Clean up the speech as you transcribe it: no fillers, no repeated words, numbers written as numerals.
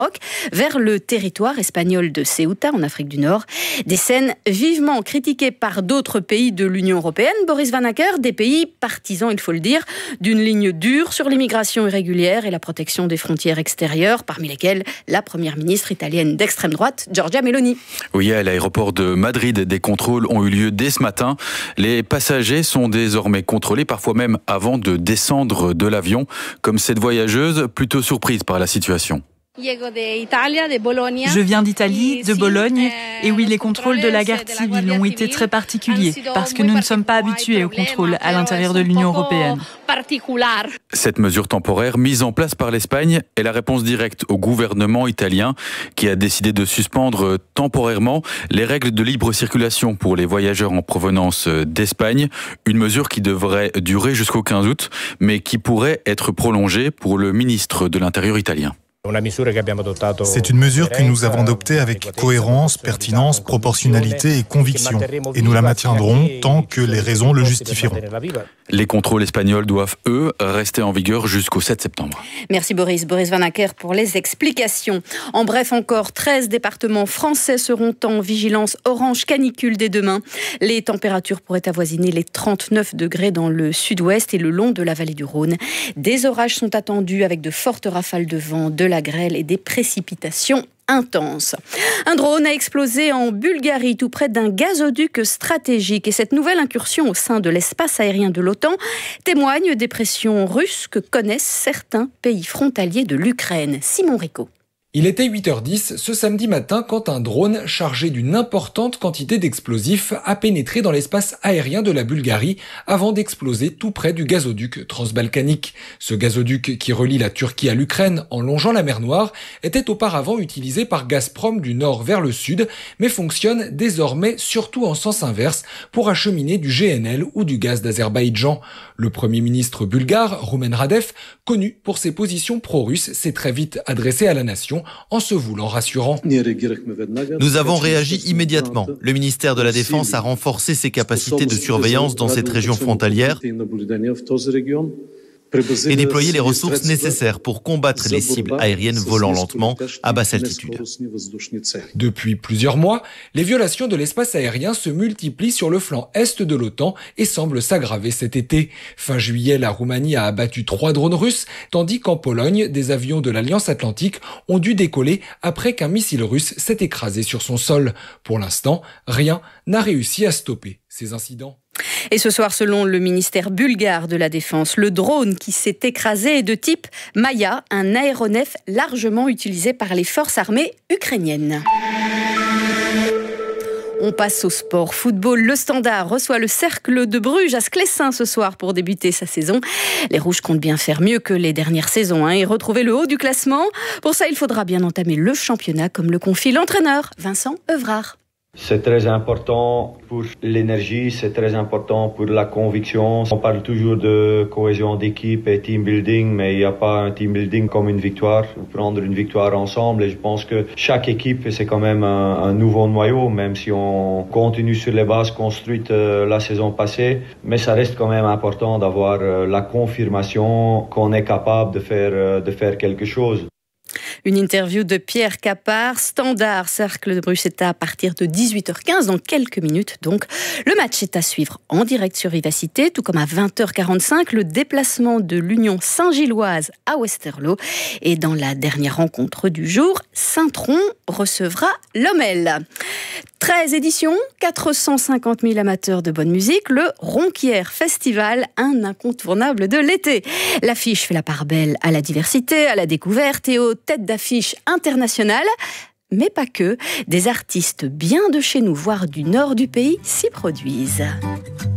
Maroc vers le territoire espagnol de Ceuta en Afrique du Nord. Des scènes vivement critiquées par d'autres pays de l'Union européenne. Boris Van Acker, des pays partisans, il faut le dire, d'une ligne dure sur l'immigration irrégulière et la protection des frontières extérieures, parmi lesquelles la première ministre italienne d'extrême droite, Giorgia Meloni. Oui, à l'aéroport de Madrid, des contrôles ont eu lieu dès ce matin. Les passagers sont désormais contrôlés, parfois même avant de descendre de l'avion, comme cette voyageuse plutôt surprise par la situation. Je viens d'Italie, de Bologne, et oui, les contrôles de la garde civile ont été très particuliers, parce que nous ne sommes pas habitués aux contrôles à l'intérieur de l'Union européenne. Cette mesure temporaire mise en place par l'Espagne est la réponse directe au gouvernement italien qui a décidé de suspendre temporairement les règles de libre circulation pour les voyageurs en provenance d'Espagne. Une mesure qui devrait durer jusqu'au 15 août, mais qui pourrait être prolongée pour le ministre de l'Intérieur italien. C'est une mesure que nous avons adoptée avec cohérence, pertinence, proportionnalité et conviction. Et nous la maintiendrons tant que les raisons le justifieront. Les contrôles espagnols doivent, eux, rester en vigueur jusqu'au 7 septembre. Merci Boris Van Acker pour les explications. En bref, encore 13 départements français seront en vigilance orange canicule dès demain. Les températures pourraient avoisiner les 39 degrés dans le sud-ouest et le long de la vallée du Rhône. Des orages sont attendus avec de fortes rafales de vent, de la grêle et des précipitations intense. Un drone a explosé en Bulgarie, tout près d'un gazoduc stratégique. Et cette nouvelle incursion au sein de l'espace aérien de l'OTAN témoigne des pressions russes que connaissent certains pays frontaliers de l'Ukraine. Simon Rico. Il était 8h10 ce samedi matin quand un drone chargé d'une importante quantité d'explosifs a pénétré dans l'espace aérien de la Bulgarie avant d'exploser tout près du gazoduc transbalkanique. Ce gazoduc qui relie la Turquie à l'Ukraine en longeant la mer Noire était auparavant utilisé par Gazprom du nord vers le sud, mais fonctionne désormais surtout en sens inverse pour acheminer du GNL ou du gaz d'Azerbaïdjan. Le premier ministre bulgare, Rumen Radev, connu pour ses positions pro-russes, s'est très vite adressé à la nation en se voulant rassurant. Nous avons réagi immédiatement. Le ministère de la Défense a renforcé ses capacités de surveillance dans cette région frontalière et déployé les ressources nécessaires pour combattre les cibles aériennes volant lentement à basse altitude. Depuis plusieurs mois, les violations de l'espace aérien se multiplient sur le flanc est de l'OTAN et semblent s'aggraver cet été. Fin juillet, la Roumanie a abattu 3 drones russes, tandis qu'en Pologne, des avions de l'Alliance Atlantique ont dû décoller après qu'un missile russe s'est écrasé sur son sol. Pour l'instant, rien n'a réussi à stopper ces incidents. Et ce soir, selon le ministère bulgare de la Défense, le drone qui s'est écrasé est de type Maya, un aéronef largement utilisé par les forces armées ukrainiennes. On passe au sport. Football, le Standard reçoit le Cercle de Bruges à Sclessin ce soir pour débuter sa saison. Les Rouges comptent bien faire mieux que les dernières saisons et retrouver le haut du classement. Pour ça, il faudra bien entamer le championnat, comme le confie l'entraîneur Vincent Evrard. C'est très important pour l'énergie, c'est très important pour la conviction. On parle toujours de cohésion d'équipe et team building, mais il n'y a pas un team building comme une victoire, ou prendre une victoire ensemble. Et je pense que chaque équipe, c'est quand même un nouveau noyau, même si on continue sur les bases construites la saison passée. Mais ça reste quand même important d'avoir la confirmation qu'on est capable de faire quelque chose. Une interview de Pierre Capard, Standard, Cercle de Bruges, c'est à partir de 18h15, dans quelques minutes donc. Le match est à suivre en direct sur Vivacité, tout comme à 20h45, le déplacement de l'Union Saint-Gilloise à Westerlo. Et dans la dernière rencontre du jour, Saint-Tron recevra Lommel. 13 éditions, 450 000 amateurs de bonne musique, le Ronquière Festival, un incontournable de l'été. L'affiche fait la part belle à la diversité, à la découverte et aux têtes d'affiche internationales. Mais pas que, des artistes bien de chez nous, voire du nord du pays, s'y produisent.